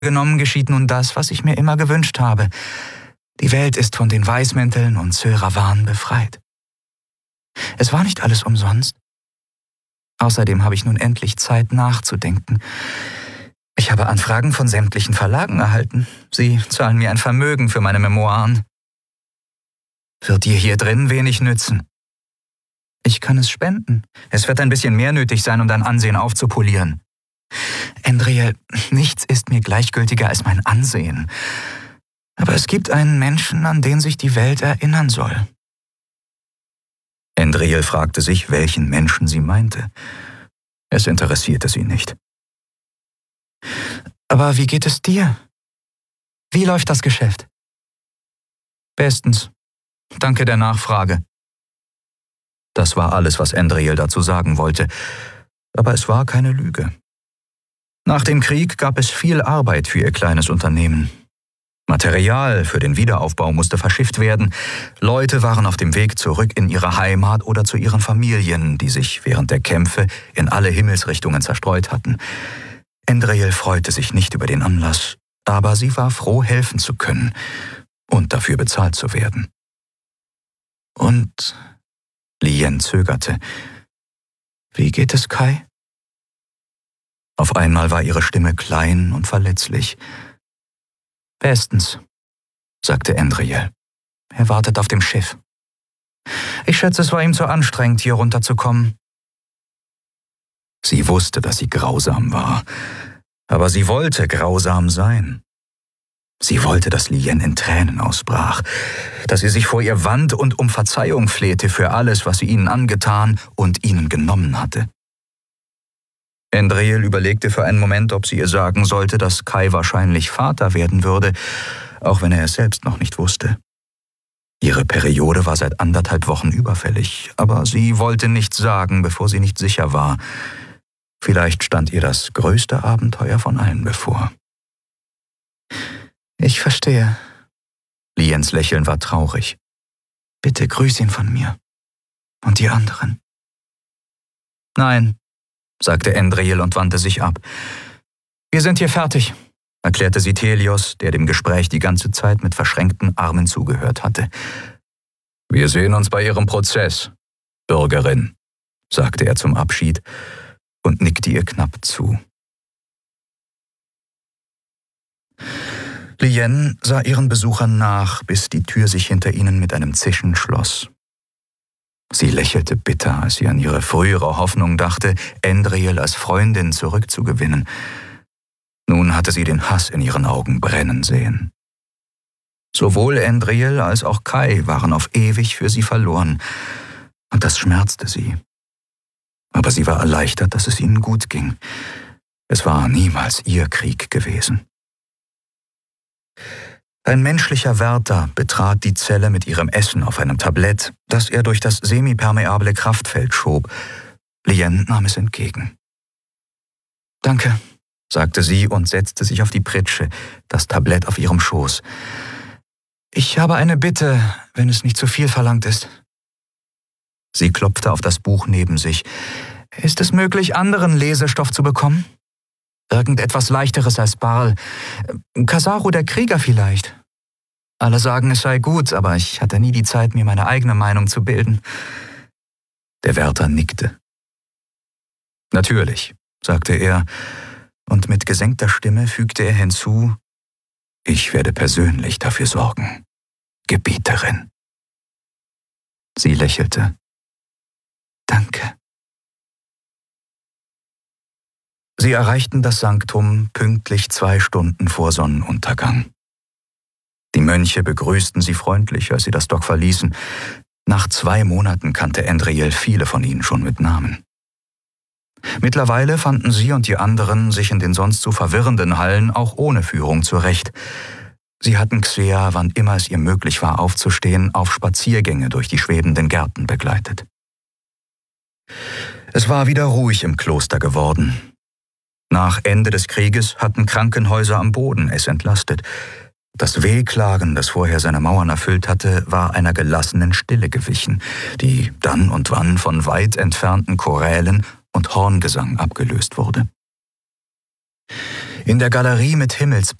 Genommen geschieht nun das, was ich mir immer gewünscht habe. Die Welt ist von den Weißmänteln und Sylrawan befreit. Es war nicht alles umsonst. Außerdem habe ich nun endlich Zeit nachzudenken. Ich habe Anfragen von sämtlichen Verlagen erhalten. Sie zahlen mir ein Vermögen für meine Memoiren. Wird dir hier drin wenig nützen. Ich kann es spenden. Es wird ein bisschen mehr nötig sein, um dein Ansehen aufzupolieren. Andriel, nichts ist mir gleichgültiger als mein Ansehen. Aber es gibt einen Menschen, an den sich die Welt erinnern soll. Andriel fragte sich, welchen Menschen sie meinte. Es interessierte sie nicht. Aber wie geht es dir? Wie läuft das Geschäft? Bestens. Danke der Nachfrage. Das war alles, was Andriel dazu sagen wollte. Aber es war keine Lüge. Nach dem Krieg gab es viel Arbeit für ihr kleines Unternehmen. Material für den Wiederaufbau musste verschifft werden. Leute waren auf dem Weg zurück in ihre Heimat oder zu ihren Familien, die sich während der Kämpfe in alle Himmelsrichtungen zerstreut hatten. Andriel freute sich nicht über den Anlass, aber sie war froh, helfen zu können und dafür bezahlt zu werden. Und Lien zögerte. Wie geht es Kai? Auf einmal war ihre Stimme klein und verletzlich. Bestens, sagte Andriel. Er wartet auf dem Schiff. Ich schätze, es war ihm zu anstrengend, hier runterzukommen. Sie wusste, dass sie grausam war, aber sie wollte grausam sein. Sie wollte, dass Lien in Tränen ausbrach, dass sie sich vor ihr wand und um Verzeihung flehte für alles, was sie ihnen angetan und ihnen genommen hatte. Andriel überlegte für einen Moment, ob sie ihr sagen sollte, dass Kai wahrscheinlich Vater werden würde, auch wenn er es selbst noch nicht wusste. Ihre Periode war seit 1,5 Wochen überfällig, aber sie wollte nichts sagen, bevor sie nicht sicher war. Vielleicht stand ihr das größte Abenteuer von allen bevor. Ich verstehe. Liens Lächeln war traurig. Bitte grüß ihn von mir. Und die anderen. Nein, sagte Andriel und wandte sich ab. Wir sind hier fertig, erklärte sie Thelios, der dem Gespräch die ganze Zeit mit verschränkten Armen zugehört hatte. Wir sehen uns bei Ihrem Prozess, Bürgerin, sagte er zum Abschied und nickte ihr knapp zu. Lien sah ihren Besuchern nach, bis die Tür sich hinter ihnen mit einem Zischen schloss. Sie lächelte bitter, als sie an ihre frühere Hoffnung dachte, Andriel als Freundin zurückzugewinnen. Nun hatte sie den Hass in ihren Augen brennen sehen. Sowohl Andriel als auch Kai waren auf ewig für sie verloren, und das schmerzte sie. Aber sie war erleichtert, dass es ihnen gut ging. Es war niemals ihr Krieg gewesen. Ein menschlicher Wärter betrat die Zelle mit ihrem Essen auf einem Tablett, das er durch das semipermeable Kraftfeld schob. Lien nahm es entgegen. »Danke«, sagte sie und setzte sich auf die Pritsche, das Tablett auf ihrem Schoß. »Ich habe eine Bitte, wenn es nicht zu viel verlangt ist.« Sie klopfte auf das Buch neben sich. »Ist es möglich, anderen Lesestoff zu bekommen? Irgendetwas Leichteres als Barl. Kasaru der Krieger vielleicht. Alle sagen, es sei gut, aber ich hatte nie die Zeit, mir meine eigene Meinung zu bilden.« Der Wärter nickte. »Natürlich«, sagte er, und mit gesenkter Stimme fügte er hinzu, »Ich werde persönlich dafür sorgen, Gebieterin.« Sie lächelte. »Danke.« Sie erreichten das Sanktum pünktlich 2 Stunden vor Sonnenuntergang. Die Mönche begrüßten sie freundlich, als sie das Dock verließen. Nach 2 Monaten kannte Andriel viele von ihnen schon mit Namen. Mittlerweile fanden sie und die anderen sich in den sonst so verwirrenden Hallen auch ohne Führung zurecht. Sie hatten Xea, wann immer es ihr möglich war aufzustehen, auf Spaziergänge durch die schwebenden Gärten begleitet. Es war wieder ruhig im Kloster geworden. Nach Ende des Krieges hatten Krankenhäuser am Boden es entlastet. Das Wehklagen, das vorher seine Mauern erfüllt hatte, war einer gelassenen Stille gewichen, die dann und wann von weit entfernten Chorälen und Horngesang abgelöst wurde. In der Galerie mit Himmelsblick